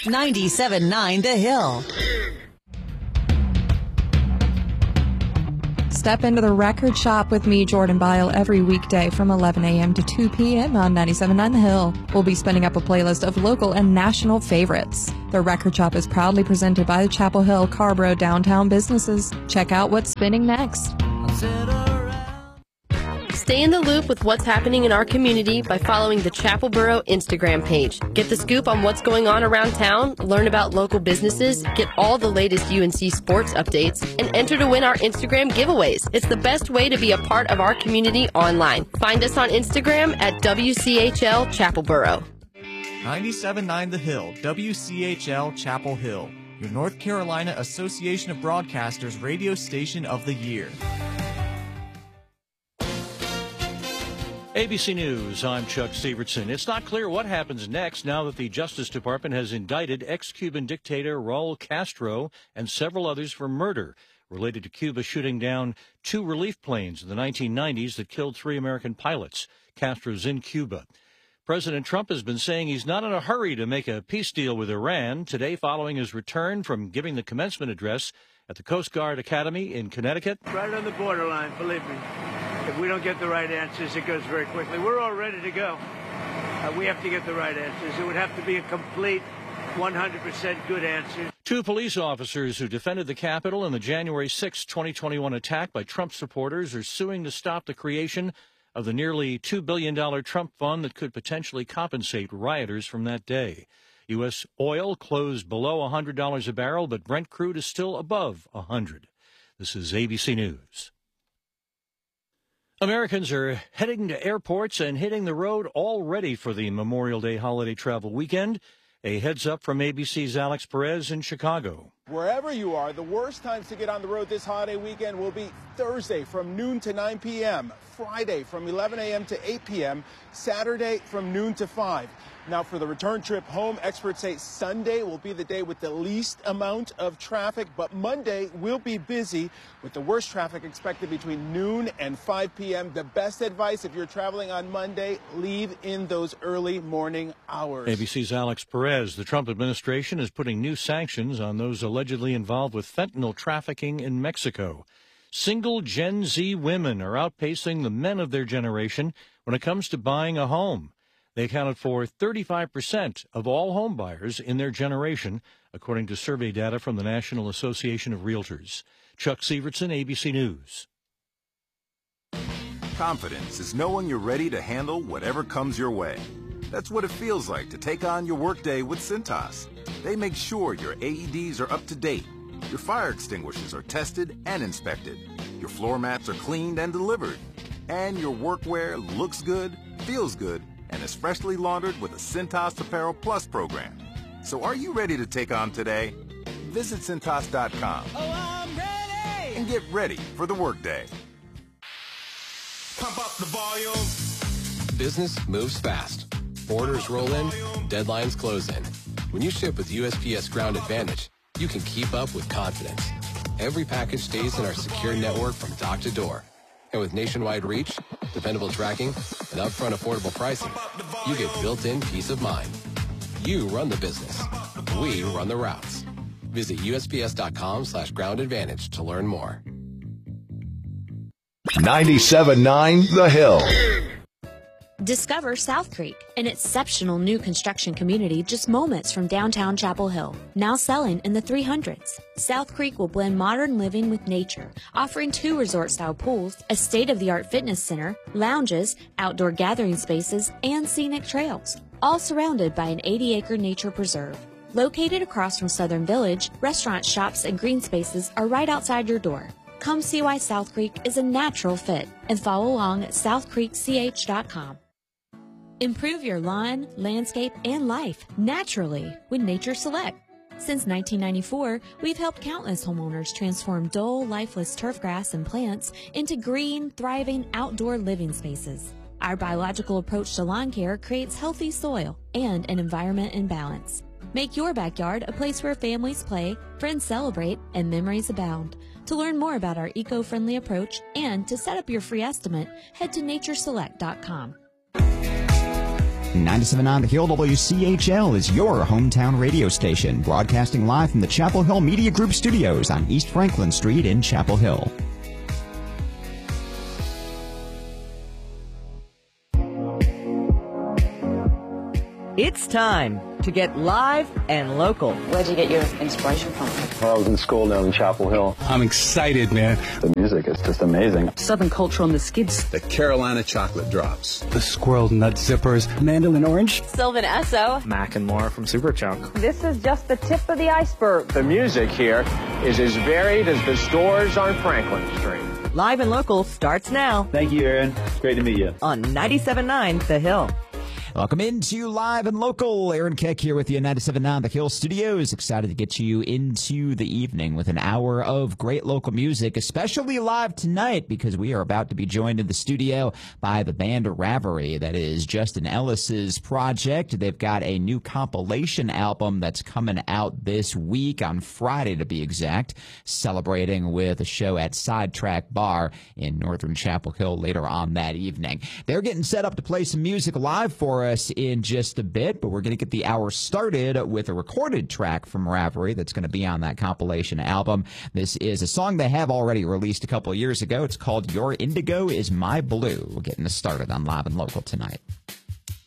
97.9 The Hill. Step into the record shop with me, Jordan Bile, every weekday from 11 a.m. to 2 p.m. on 97.9 The Hill. We'll be spinning up a playlist of local and national favorites. The record shop is proudly presented by the Chapel Hill Carborough downtown businesses. Check out what's spinning next. Stay in the loop with what's happening in our community by following the Chapelboro Instagram page. Get the scoop on what's going on around town, learn about local businesses, get all the latest UNC sports updates, and enter to win our Instagram giveaways. It's the best way to be a part of our community online. Find us on Instagram at WCHL Chapelboro. 97.9 The Hill, WCHL Chapel Hill, your North Carolina Association of Broadcasters radio station of the year. ABC News, I'm Chuck Severson. It's not clear what happens next now that the Justice Department has indicted ex-Cuban dictator Raul Castro and several others for murder related to Cuba shooting down 2 relief planes in the 1990s that killed 3 American pilots. Castro's in Cuba. President Trump has been saying he's not in a hurry to make a peace deal with Iran today following his return from giving the commencement address at the Coast Guard Academy in Connecticut. Right on the borderline, believe me. If we don't get the right answers, it goes very quickly. We're all ready to go. We have to get the right answers. It would have to be a complete 100% good answer. 2 police officers who defended the Capitol in the January 6, 2021 attack by Trump supporters are suing to stop the creation of the nearly $2 billion Trump fund that could potentially compensate rioters from that day. U.S. oil closed below $100 a barrel, but Brent crude is still above $100. This is ABC News. Americans are heading to airports and hitting the road already for the Memorial Day holiday travel weekend. A heads up from ABC's Alex Perez in Chicago. Wherever you are, the worst times to get on the road this holiday weekend will be Thursday from noon to 9 p.m., Friday from 11 a.m. to 8 p.m., Saturday from noon to 5. Now, for the return trip home, experts say Sunday will be the day with the least amount of traffic, but Monday will be busy with the worst traffic expected between noon and 5 p.m. The best advice if you're traveling on Monday, leave in those early morning hours. ABC's Alex Perez. The Trump administration is putting new sanctions on those allegedly involved with fentanyl trafficking in Mexico. Single Gen Z women are outpacing the men of their generation when it comes to buying a home. They accounted for 35% of all home buyers in their generation, according to survey data from the National Association of Realtors. Chuck Severson, ABC News. Confidence is knowing you're ready to handle whatever comes your way. That's what it feels like to take on your workday with Cintas. They make sure your AEDs are up to date, your fire extinguishers are tested and inspected, your floor mats are cleaned and delivered, and your workwear looks good, feels good, and is freshly laundered with a Cintas Apparel Plus program. So are you ready to take on today? Visit Cintas.com and get ready for the workday. Pump up the volume. Business moves fast. Orders roll in, deadlines close in. When you ship with USPS Ground Advantage, you can keep up with confidence. Every package stays in our secure network from dock to door. And with nationwide reach, dependable tracking, and upfront affordable pricing, you get built-in peace of mind. You run the business. We run the routes. Visit USPS.com/groundadvantage to learn more. 97.9 The Hill. Discover South Creek, an exceptional new construction community just moments from downtown Chapel Hill, now selling in the 300s. South Creek will blend modern living with nature, offering 2 resort-style pools, a state-of-the-art fitness center, lounges, outdoor gathering spaces, and scenic trails, all surrounded by an 80-acre nature preserve. Located across from Southern Village, restaurants, shops, and green spaces are right outside your door. Come see why South Creek is a natural fit and follow along at southcreekch.com. Improve your lawn, landscape, and life naturally with Nature Select. Since 1994, we've helped countless homeowners transform dull, lifeless turf grass and plants into green, thriving outdoor living spaces. Our biological approach to lawn care creates healthy soil and an environment in balance. Make your backyard a place where families play, friends celebrate, and memories abound. To learn more about our eco-friendly approach and to set up your free estimate, head to natureselect.com. 97.9 The Hill WCHL is your hometown radio station, broadcasting live from the Chapel Hill Media Group studios on East Franklin Street in Chapel Hill. It's time to get live and local. Where'd you get your inspiration from? Well, I was in school down in Chapel Hill. I'm excited, man. The music is just amazing. Southern culture on the skids. The Carolina chocolate drops. The squirrel nut zippers. Mandolin orange. Sylvan Esso. Mac and More from Superchunk. This is just the tip of the iceberg. The music here is as varied as the stores on Franklin Street. Live and local starts now. Thank you, Aaron. It's great to meet you. On 97.9 The Hill. Welcome into Live and Local. Aaron Keck here with you, 97.9 The Hill Studios. Excited to get you into the evening with an hour of great local music, especially live tonight because we are about to be joined in the studio by the band Ravery. That is Justin Ellis's project. They've got a new compilation album that's coming out this week on Friday, to be exact, celebrating with a show at Sidetrack Bar in Northern Chapel Hill later on that evening. They're getting set up to play some music live for us in just a bit, but we're going to get the hour started with a recorded track from Ravery that's going to be on that compilation album. This is a song they have already released a couple of years ago. It's called Your Indigo Is My Blue. We're getting us started on Live and Local tonight.